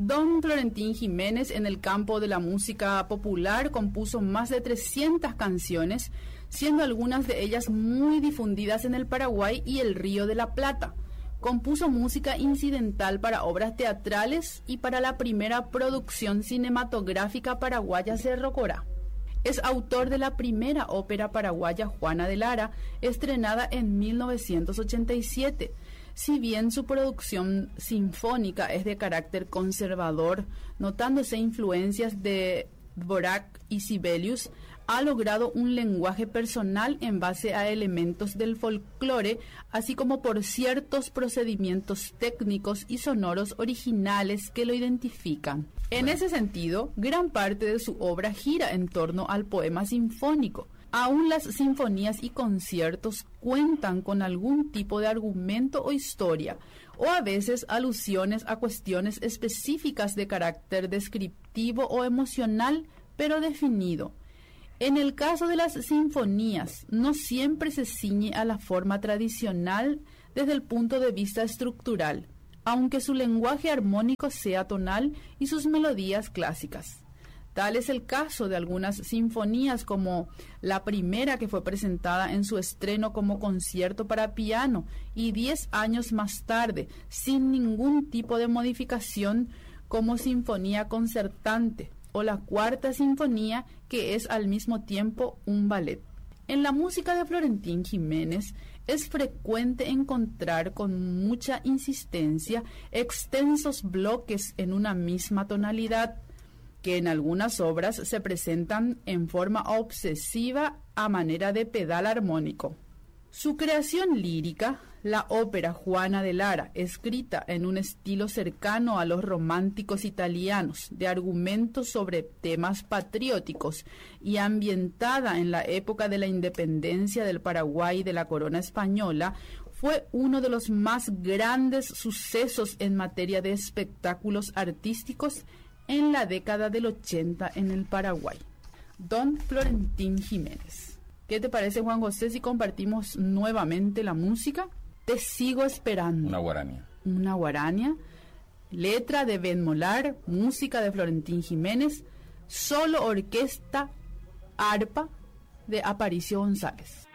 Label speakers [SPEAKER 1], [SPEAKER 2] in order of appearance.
[SPEAKER 1] Don Florentín Jiménez, en el campo de la música popular, compuso más de 300 canciones, siendo algunas de ellas muy difundidas en el Paraguay y el Río de la Plata. Compuso música incidental para obras teatrales y para la primera producción cinematográfica paraguaya Cerro Corá. Es autor de la primera ópera paraguaya Juana de Lara, estrenada en 1987. Si bien su producción sinfónica es de carácter conservador, notándose influencias de Dvorak y Sibelius, ha logrado un lenguaje personal en base a elementos del folclore, así como por ciertos procedimientos técnicos y sonoros originales que lo identifican. En ese sentido, gran parte de su obra gira en torno al poema sinfónico. Aún las sinfonías y conciertos cuentan con algún tipo de argumento o historia, o a veces alusiones a cuestiones específicas de carácter descriptivo o emocional, pero definido. En el caso de las sinfonías, no siempre se ciñe a la forma tradicional desde el punto de vista estructural, aunque su lenguaje armónico sea tonal y sus melodías clásicas. Tal es el caso de algunas sinfonías, como la primera, que fue presentada en su estreno como concierto para piano y 10 años más tarde, sin ningún tipo de modificación, como sinfonía concertante, o la cuarta sinfonía, que es al mismo tiempo un ballet. En la música de Florentín Jiménez es frecuente encontrar con mucha insistencia extensos bloques en una misma tonalidad, que en algunas obras se presentan en forma obsesiva a manera de pedal armónico. Su creación lírica, la ópera Juana de Lara, escrita en un estilo cercano a los románticos italianos, de argumentos sobre temas patrióticos y ambientada en la época de la independencia del Paraguay y de la corona española, fue uno de los más grandes sucesos en materia de espectáculos artísticos en la década del 80 en el Paraguay. Don Florentín Jiménez. ¿Qué te parece, Juan José, si compartimos nuevamente la música? Te sigo esperando.
[SPEAKER 2] Una guarania.
[SPEAKER 1] Una guarania. Letra de Ben Molar, música de Florentín Jiménez, solo orquesta, arpa de Aparicio González.